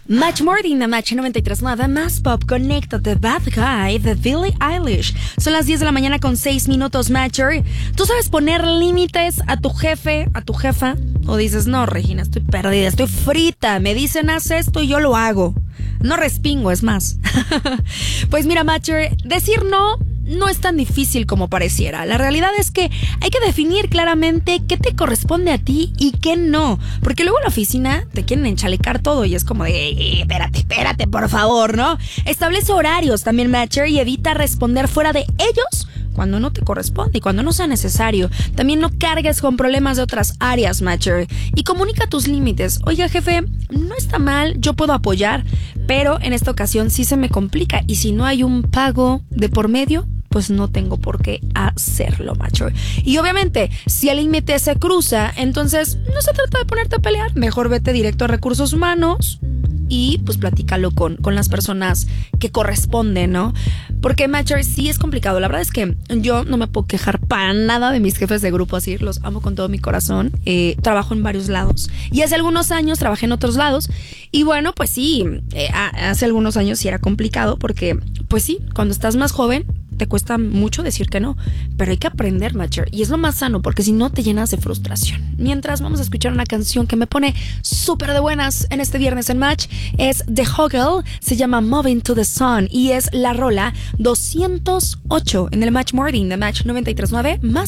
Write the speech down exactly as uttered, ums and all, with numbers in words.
Match Morning de Match noventa y tres punto nueve, más pop, conéctate, Bad Guy de Billie Eilish. Son las diez de la mañana con seis minutos, Matcher. ¿Tú sabes poner límites a tu jefe, a tu jefa? ¿O dices, no, Regina, estoy perdida, estoy frita, me dicen haz esto y yo lo hago? No respingo, es más. Pues mira, Matcher, decir no no es tan difícil como pareciera. La realidad es que hay que definir claramente qué te corresponde a ti y qué no. Porque luego en la oficina te quieren enchalecar todo y es como de, eh, espérate, espérate, por favor, ¿no? Establece horarios también, Matcher, y evita responder fuera de ellos cuando no te corresponde y cuando no sea necesario. También no cargues con problemas de otras áreas, Matcher, y comunica tus límites. Oiga, jefe, no está mal, yo puedo apoyar, pero en esta ocasión sí se me complica y si no hay un pago de por medio, pues no tengo por qué hacerlo, Matcher. Y obviamente, si el límite se cruza, entonces no se trata de ponerte a pelear. Mejor vete directo a recursos humanos y pues platícalo con, con las personas que corresponden, ¿no? Porque, Matcher, sí es complicado. La verdad es que yo no me puedo quejar para nada de mis jefes de grupo, así los amo con todo mi corazón. Eh, trabajo en varios lados y hace algunos años trabajé en otros lados y bueno, pues sí, eh, hace algunos años sí era complicado porque, pues sí, cuando estás más joven te cuesta mucho decir que no, pero hay que aprender, Matcher, y es lo más sano porque si no te llenas de frustración. Mientras vamos a escuchar una canción que me pone súper de buenas en este viernes en Match, es The Hoggle, se llama Moving to the Sun y es la rola doscientos ocho en el Match Morning de Match noventa y tres punto nueve más